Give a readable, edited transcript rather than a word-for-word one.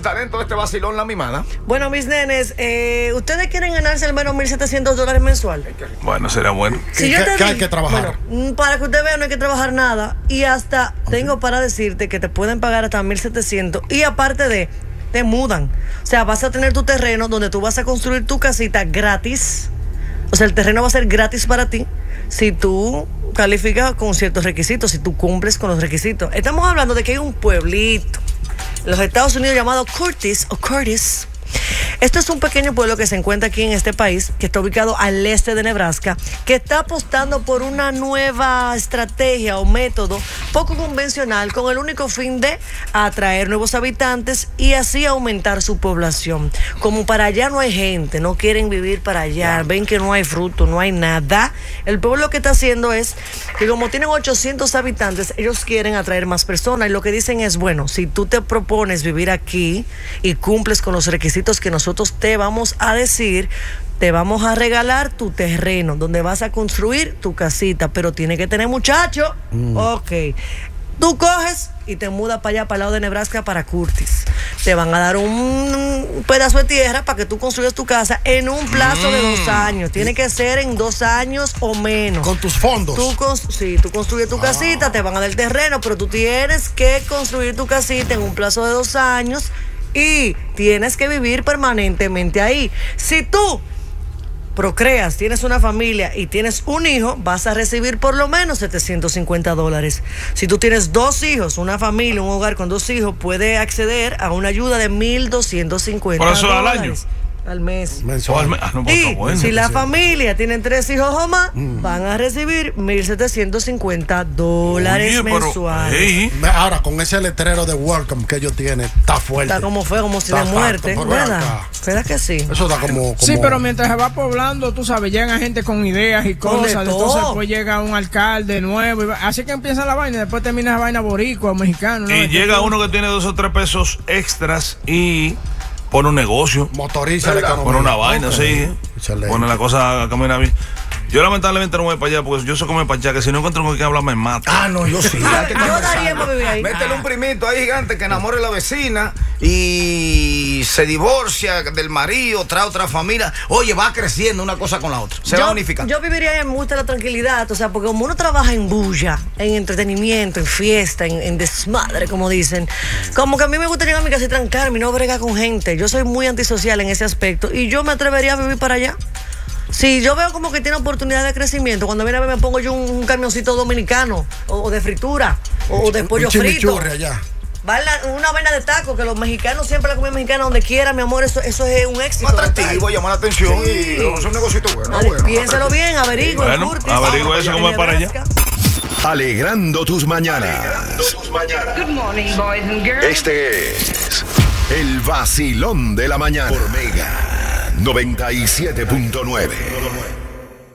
talento de este vacilón, la mimada. Bueno, mis nenes, ¿ustedes quieren ganarse al menos $1,700 mensual? Bueno, será bueno. Si yo te ¿Qué hay que trabajar? Bueno, para que ustedes vean, no hay que trabajar nada. Y hasta tengo para decirte que te pueden pagar hasta 1,700. Y aparte de, te mudan. O sea, vas a tener tu terreno donde tú vas a construir tu casita gratis. O sea, el terreno va a ser gratis para ti si tú calificas con ciertos requisitos, si tú cumples con los requisitos. Estamos hablando de que hay un pueblito en los Estados Unidos llamado Curtis o Curtis. Esto es un pequeño pueblo que se encuentra aquí en este país, que está ubicado al este de Nebraska, que está apostando por una nueva estrategia o método poco convencional con el único fin de atraer nuevos habitantes y así aumentar su población. Como para allá no hay gente, no quieren vivir para allá, ven que no hay fruto, no hay nada. El pueblo lo que está haciendo es que como tienen 800 habitantes, ellos quieren atraer más personas y lo que dicen es, bueno, si tú te propones vivir aquí y cumples con los requisitos que nosotros te vamos a decir, te vamos a regalar tu terreno donde vas a construir tu casita, pero tiene que tener muchacho. Ok. Tú coges y te mudas para allá, para el lado de Nebraska, para Curtis. Te van a dar un pedazo de tierra para que tú construyas tu casa en un plazo de 2 años. Tiene que ser en 2 años o menos. ¿Con tus fondos? Sí, tú construyes tu casita, te van a dar el terreno, pero tú tienes que construir tu casita en un plazo de 2 años y tienes que vivir permanentemente ahí. Si tú procreas, tienes una familia y tienes un hijo, vas a recibir por lo menos $750. Si tú tienes 2 hijos, una familia, un hogar con 2 hijos, puede acceder a una ayuda de $1,250. ¿Por eso al año? Al mes. Mensual. No, pues, Y bueno, si la familia tiene 3 hijos o más, van a recibir $1,750 mensuales. Ahora, con ese letrero de welcome que ellos tienen, está fuerte. Está como feo, como si de muerte, ¿verdad? ¿Verdad que sí? Eso está como... Sí, pero mientras se va poblando, tú sabes, llegan gente con ideas y cosas. Entonces, pues llega un alcalde nuevo. Así que empieza la vaina y después termina la vaina boricua, mexicano. Y llega uno que tiene 2 o 3 pesos extras y pone un negocio. Motoriza la economía. Pone una vaina, sí. Excelente. Pone la cosa a caminar bien. Yo lamentablemente no voy para allá porque yo soy como el pachá, que si no encuentro con quien hablar me mata. Ah, no, yo sí. Yo daría para vivir ahí. Métele un primito ahí gigante que enamore a la vecina y se divorcia del marido, trae otra familia. Oye, va creciendo una cosa con la otra. Se va unificando. Yo viviría ahí, me gusta la tranquilidad, o sea, porque como uno trabaja en bulla, en entretenimiento, en fiesta, en desmadre, como dicen, como que a mí me gusta llegar a mi casa y trancarme y no bregar con gente. Yo soy muy antisocial en ese aspecto y yo me atrevería a vivir para allá. Si yo veo como que tiene oportunidad de crecimiento, cuando viene a ver me pongo yo un camioncito dominicano o de fritura o de pollo frito. Allá. Va una vaina de taco, que los mexicanos siempre la comida mexicana donde quiera, mi amor, eso es un éxito. Atractivo, llama la atención y es un negocito bueno. Piénselo bien, averigüe. Bueno, averigüe eso cómo es para allá. Alegrando tus mañanas. Good morning, boys and girls. Este es el vacilón de la mañana por Mega 97.9.